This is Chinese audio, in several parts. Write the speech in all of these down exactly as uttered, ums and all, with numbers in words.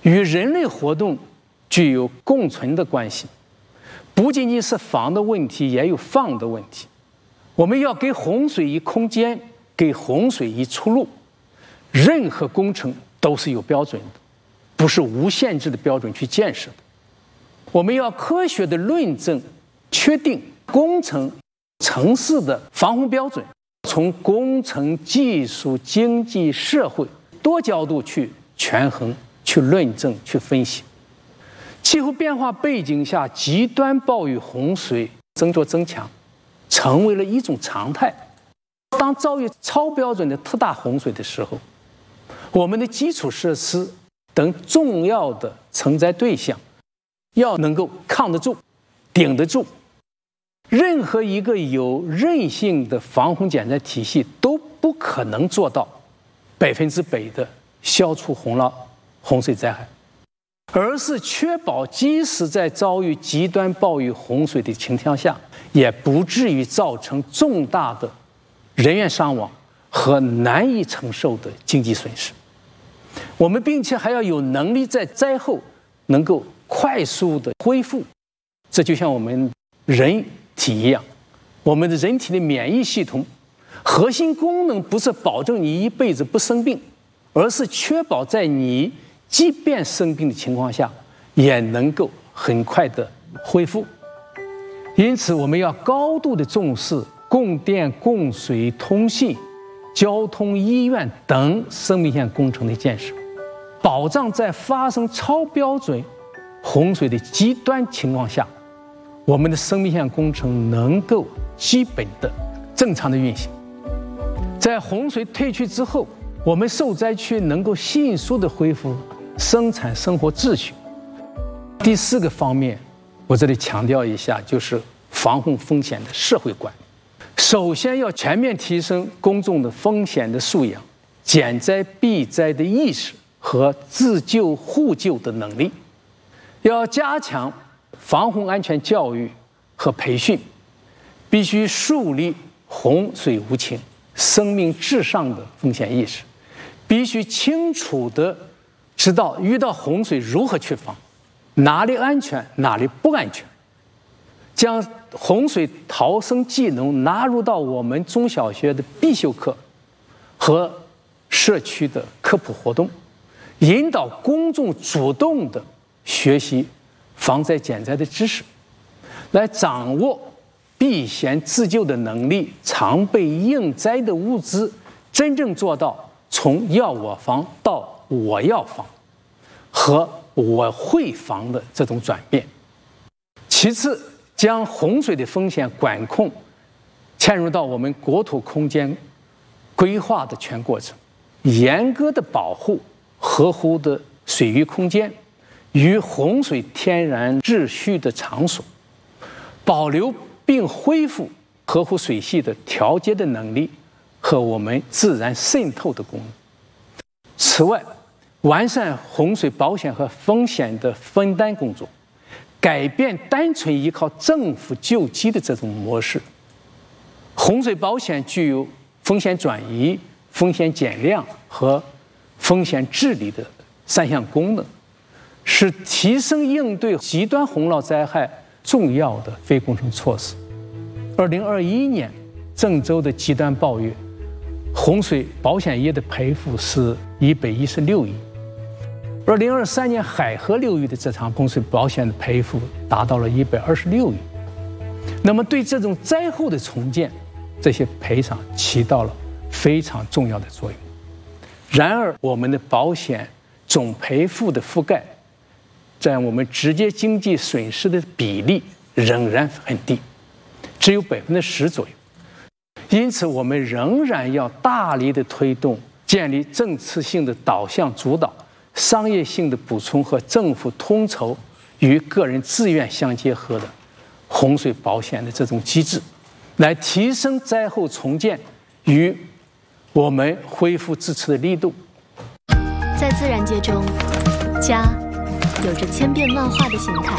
与人类活动具有共存的关系，不仅仅是防的问题，也有放的问题。我们要给洪水以空间，给洪水以出路。任何工程都是有标准的，不是无限制的标准去建设的。我们要科学的论证，确定工程城市的防洪标准，从工程、技术、经济、社会多角度去权衡、去论证、去分析。气候变化背景下，极端暴雨、洪水增多增强，成为了一种常态。当遭遇超标准的特大洪水的时候，我们的基础设施等重要的承载对象要能够抗得住、顶得住。任何一个有韧性的防洪减灾体系都不可能做到百分之百的消除洪涝、洪水灾害，而是确保即使在遭遇极端暴雨、洪水的情况下，也不至于造成重大的人员伤亡和难以承受的经济损失。我们并且还要有能力在灾后能够快速的恢复。这就像我们人体一样，我们的人体的免疫系统核心功能不是保证你一辈子不生病，而是确保在你即便生病的情况下也能够很快的恢复。因此我们要高度的重视供电、供水、通信、交通、医院等生命线工程的建设，保障在发生超标准洪水的极端情况下，我们的生命线工程能够基本的正常的运行。在洪水退去之后，我们受灾区能够迅速的恢复生产生活秩序。第四个方面，我这里强调一下，就是防洪风险的社会观。首先要全面提升公众的风险的素养、减灾避灾的意识和自救互救的能力，要加强防洪安全教育和培训，必须树立洪水无情、生命至上的风险意识，必须清楚地知道遇到洪水如何去防，哪里安全，哪里不安全，将洪水逃生技能纳入到我们中小学的必修课和社区的科普活动，引导公众主动地学习防灾减灾的知识，来掌握避险自救的能力，常备应灾的物资，真正做到从要我防到我要防和我会防的这种转变。其次，将洪水的风险管控嵌入到我们国土空间规划的全过程，严格的保护合乎的水域空间与洪水天然秩序的场所，保留并恢复合乎水系的调节的能力和我们自然渗透的功能。此外，完善洪水保险和风险的分担工作，改变单纯依靠政府救济的这种模式。洪水保险具有风险转移、风险减量和风险治理的三项功能，是提升应对极端洪涝灾害重要的非工程措施。二零二一年郑州的极端暴雨，洪水保险业的赔付是一百一十六亿。二零二三年海河流域的这场洪水保险的赔付达到了一百二十六亿。那么对这种灾后的重建，这些赔偿起到了非常重要的作用。然而，我们的保险总赔付的覆盖占我们直接经济损失的比例仍然很低，只有百分之十左右。因此，我们仍然要大力的推动建立政策性的导向主导、商业性的补充和政府统筹与个人自愿相结合的洪水保险的这种机制，来提升灾后重建与我们恢复支持的力度。 在自然界中，家有着千变万化的形态。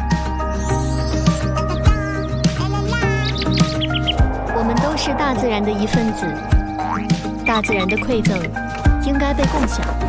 我们都是大自然的一份子，大自然的馈赠应该被共享。